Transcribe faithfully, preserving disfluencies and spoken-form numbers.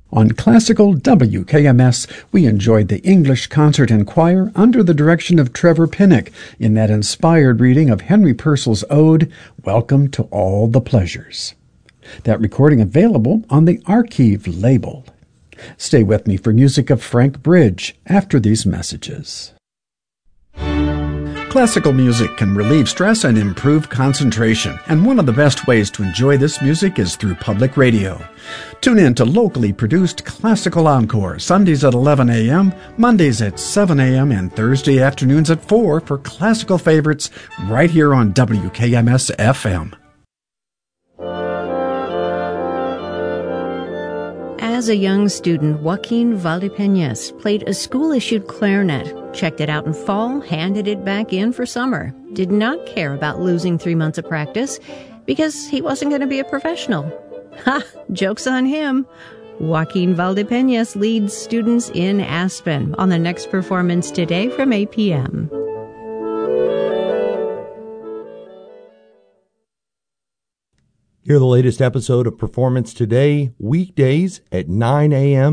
On Classical W K M S, we enjoyed the English Concert and Choir under the direction of Trevor Pinnock in that inspired reading of Henry Purcell's ode, Welcome to All the Pleasures. That recording available on the Archive label. Stay with me for music of Frank Bridge after these messages. Classical music can relieve stress and improve concentration, and one of the best ways to enjoy this music is through public radio. Tune in to locally produced Classical Encore, Sundays at eleven a.m., Mondays at seven a.m., and Thursday afternoons at four for classical favorites right here on W K M S F M. As a young student, Joaquin Valdepeñas played a school-issued clarinet, checked it out in fall, handed it back in for summer, did not care about losing three months of practice because he wasn't going to be a professional. Ha! Joke's on him. Joaquin Valdepeñas leads students in Aspen on the next performance today from eight p.m. Hear the latest episode of Performance Today, weekdays at nine a.m.